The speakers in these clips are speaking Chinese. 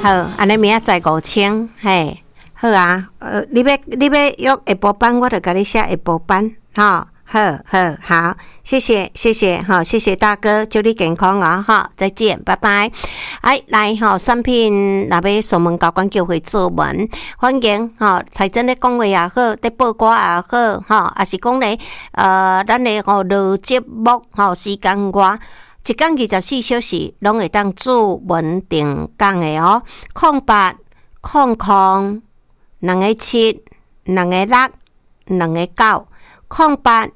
好，安尼明仔载5000，嘿，好啊。你要约下晡班，我就甲你写下晡班，哈。好，谢谢，哈，谢谢大哥，祝你健康啊，哈，再见，拜拜。来哈，产品若要上门交管叫会做文，欢迎哈，财政咧讲话也好，咧报歌也好，哈，也是讲咧，咱咧吼录节目吼时间外。一天24小时，拢会当注文定讲的哦。0800 2个7 2个6 2个9 0800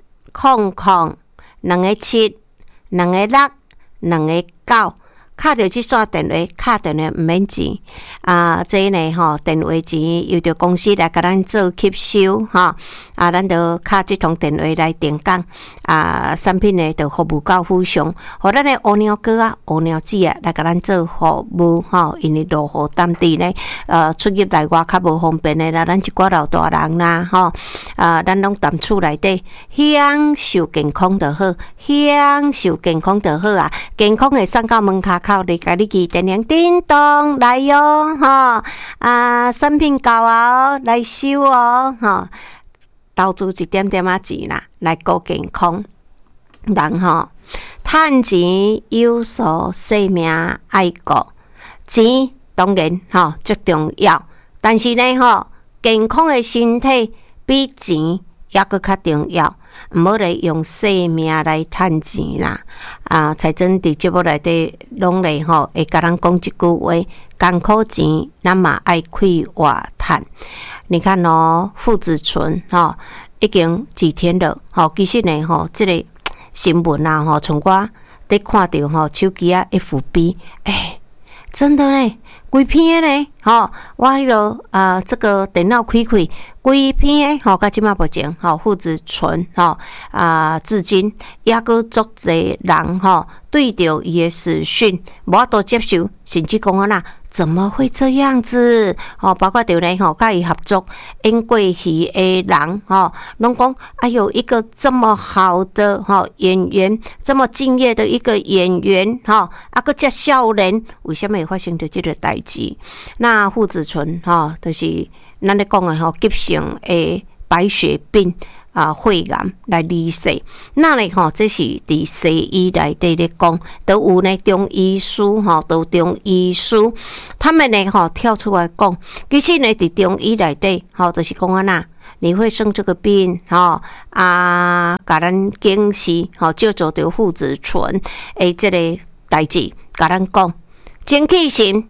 2个7 2个6 2个9。卡着这线电话，卡电话毋免钱这呢吼，电话钱由着公司来甲咱做吸收哈咱就卡这通电话来定岗产品呢就服务到府上，互咱的乌鸟哥乌鸟子来甲咱做服务因为落雨当地呢出入来外较无方便的啦，咱一寡老大人啦咱拢踮厝内底享受健康就好，享受健康就好健康的送到门口。你家己记电铃叮咚来哟产品到来收投资一点点钱啦，来顾健康。人趁钱有所性命爱顾，钱当然最重要，但是呢健康的身体比钱也搁较重要。毋好来用性命来趁钱啦！财政伫节目内底拢来会甲咱讲一句话：艰苦钱咱嘛爱开外趁。你看父子村已经几天了其实呢这个新闻从我伫看到手机FB， 真的呢，规篇呢我迄个这个电脑开，规篇甲即马目前父子村至今也搁足侪人对着伊的视讯无法度接受，甚至讲怎么会这样子包括着呢甲伊合作演过戏的人拢讲哎呦，一个这么好的演员，这么敬业的一个演员搁遮少年，为什么会发生着这个代志？那父子村就是咱咧讲的急性的白血病肺癌来离世。那呢这是伫西医内底咧讲，都有呢中医师都中医师，他们呢跳出来讲，其实呢伫中医内底就是讲你会生这个病甲咱警示借助着父子村的这个代志，甲咱讲精气神，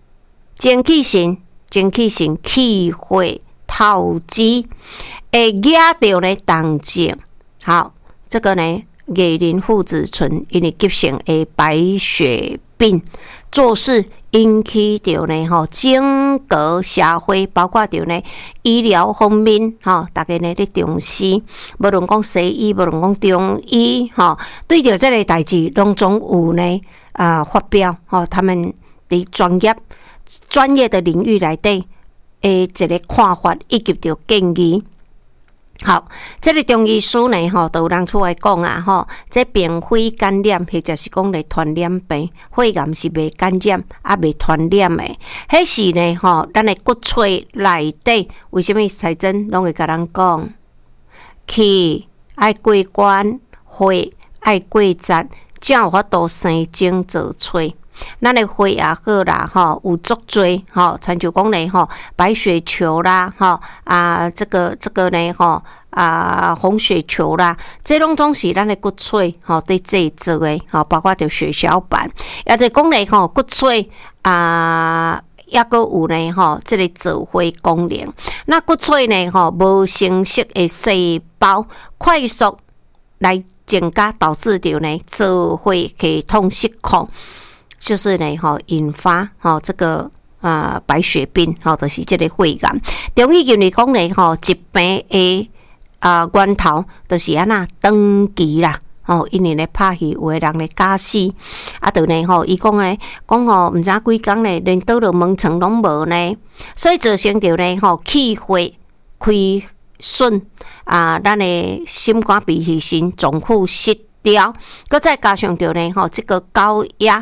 气血透支会惹到呢动静。好，这个呢艺人父子村因为急性的白血病做事引起着呢整个社会，包括着呢医疗方面大家呢咧重视，无论讲西医，无论讲中医对着这个代志拢总有呢发表他们伫专业的领域内底一个看法以及着建议。好，这个中医师呢都有人出来讲这并非感染，或者是讲来传染病，肺癌是袂感染也袂传染的。迄是呢咱的骨髓内底，为什么财政拢会甲咱讲气爱过关，血爱过节，才有法度生精做髓。咱的血也好啦有足多亲像讲咧白血球啦这个呢红血球啦，这拢总是咱的骨髓伫制作的包括着血小板，也就是讲咧骨髓也搁有呢这个造血功能。那骨髓呢无成熟的细胞快速来增加，导致着呢造血系统失控，就是呢引发这个白血病就是这个肺癌。中医认为讲呢疾病的源头就是长期啦因为咧拍戏有的人咧假死就呢伊讲咧毋知几工咧连倒落门床拢无呢，所以造成着呢气血亏损咱的心肝脾肺肾脏腑失调，搁再加上着呢这个高压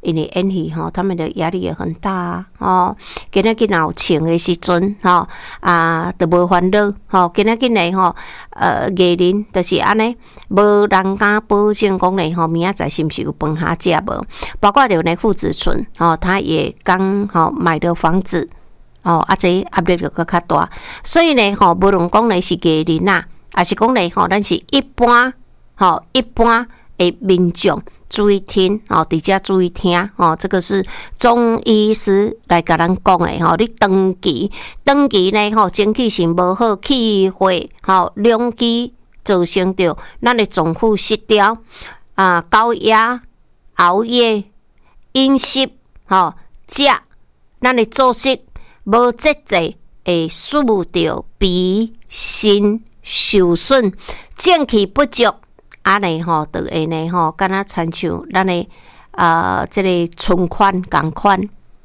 因为演戏他们的压力也很大今仔日若有穿的时阵都无烦恼今仔日呢艺人就是安尼，无人敢保证讲呢明仔载是不是有饭下食无？包括着呢傅子纯他也刚买的房子这压力就更较大，所以呢无论讲呢是艺人啊，还是讲呢咱是一般的民众注意听伫遮注意听这个是中医师来甲咱讲的你长期呢情绪性无好，气血两机造成着咱的脏腑失调高压、熬夜、饮食食咱的作息无节制，会使着脾肾受损，正气不足。安尼就会呢敢若亲像咱的这个存款共款，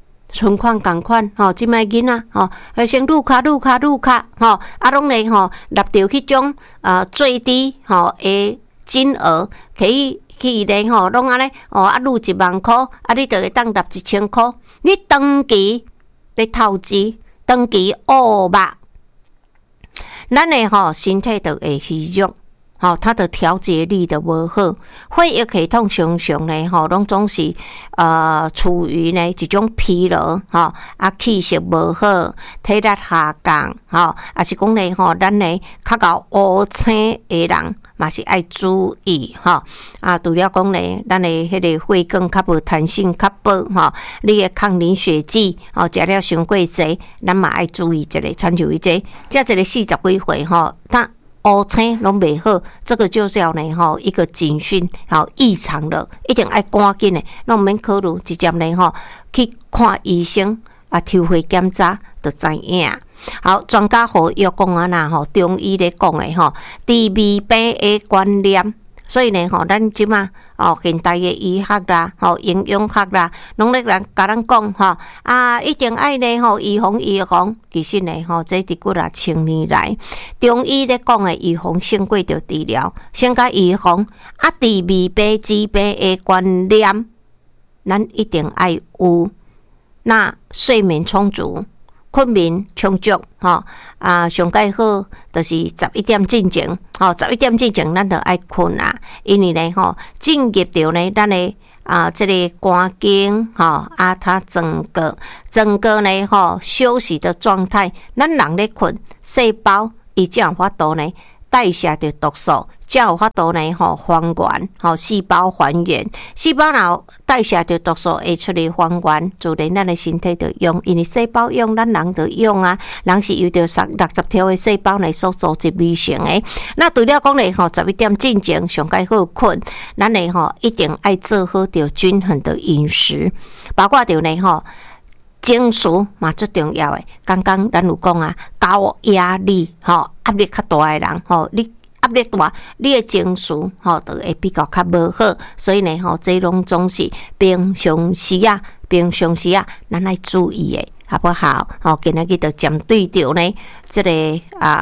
即摆囡仔先愈卡拢呢纳着迄种最低的金额，可以呢拢安尼愈1万箍你就会当纳1000箍。你长期咧投资，长期乌肉，咱的身体就会虚弱。它的调节力的无好，血液系统常常呢拢总是处于呢一种疲劳气色无好，体力下降也是讲呢咱呢较高乌青的人嘛是爱注意除了讲呢咱的迄个血管较无弹性较薄你的抗凝血剂食了伤过济，咱嘛爱注意一下，参照伊这一个40几岁他乌青拢袂好，这个就是要呢一个警讯异常了，一定爱赶紧的，拢免考虑，直接呢去看医生抽血检查就知影。好，专家学药讲中医咧讲的治未病的观念，所以呢咱即马现代的医学啦营养学啦，拢咧甲咱讲一定爱呢预防。其实呢这伫几啊千年来，中医咧讲的预防胜过着治疗，先甲预防治未病治病的观念，咱一定爱有。那睡眠充足，困眠充足上介好就是11点进前11点进前咱就爱困因为呢进入着呢咱的这个肝经它整个呢休息的状态，咱人咧困，细胞伊才有法度呢代谢着毒素，才有法度呢还原细胞还原，细胞若代谢着毒素会出来还原，自然咱的身体就用，因为细胞用，咱人就用人是由着60条的细胞来所组织而成的。那除了讲呢11点进前上该好困，咱呢一定爱做好着均衡的饮食，包括着呢情绪嘛最重要的。刚刚咱有讲高压力压力较大的人你压力大，你的情绪就会比较较无好，所以呢这拢总是平常时咱来注意的，好不好？今仔日就针对着呢这个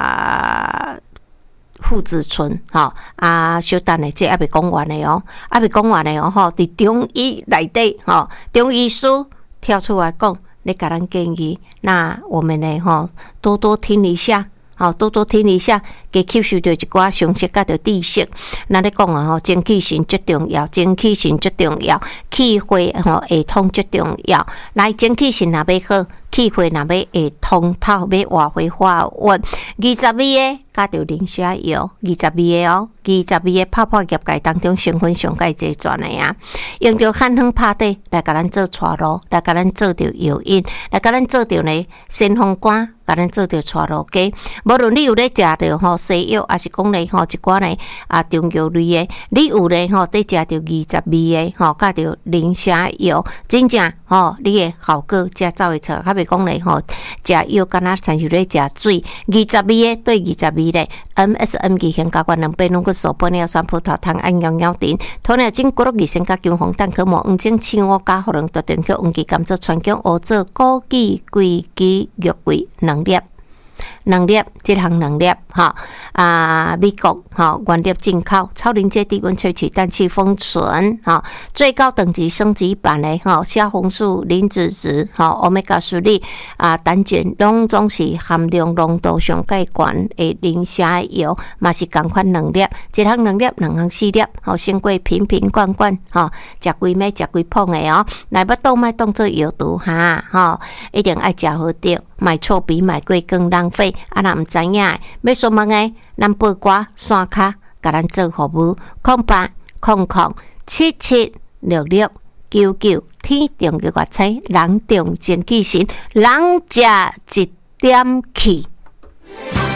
傅子纯小等的这还未讲完的伫中医内底中医师跳出来讲，你给咱建议，那我们呢多多听一下，多多听一下，给吸收到一寡常识甲的知识。那你讲精气神最重要，气血会通最重要。来，精气神若要好，气血若要会通透，要活回发运。22个加着磷虾药，22个泡泡业界当中成分上介济转的用着汉方拍底来甲咱做带路，来甲咱做着药引，来甲咱做着呢先锋官，甲咱做着带路鸡。无论你有咧食着西药，还是讲呢一寡呢中药类的，你有咧在食着22个加着磷虾药，真正你的效果才走会出。较袂讲呢食药敢若亲像咧食水，22个对22个 MSM 期限加关2倍拢个手玻尿酸葡萄糖按样样甜，糖尿症骨肉先加姜黄蛋壳膜黄精青乌加互人断断去黄芪甘蔗川姜乌枣枸杞桂枝玉桂2粒。 两粒，这项两粒美国原粒进口超临界低温萃取氮气封存最高等级升级版的虾红素、磷脂质Omega 3单碱拢总是含量浓度上介高的磷虾油，嘛是同款两粒，一项两粒，两项四粒，胜过瓶瓶罐罐食几枚食几捧的来要当卖当做药毒一定爱食好着，买错比买贵更浪费。若唔知影要询问的，咱八卦线卡甲咱做服务，0800776699，天中嘅月星，人中真气神，人食一点气。